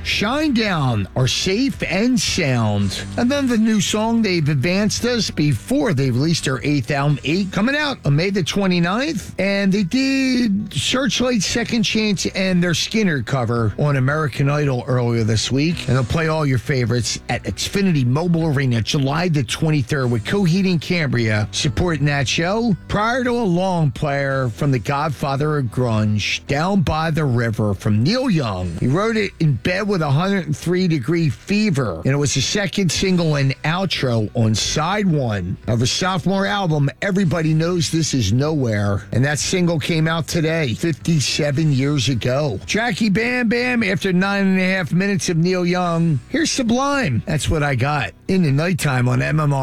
Shinedown are safe and sound. And then the new song, they've advanced us before they released their 8th album, 8, coming out on May the 29th. And they did Searchlight's Second Chance and their Skinner cover on American Idol earlier this week. And they'll play all your favorites at Xfinity Mobile Arena July the 23rd with Coheed and Cambria supporting that show. Prior to a long player from the Godfather of Grunge, Down by the River from Neil Young. He wrote it in bed with 103-degree fever, and it was the second single and outro on side 1 of a sophomore album, Everybody Knows This Is Nowhere, and that single came out today, 57 years ago. Jackie Bam Bam, after 9.5 minutes of Neil Young, here's Sublime. That's what I got in the nighttime on MMR.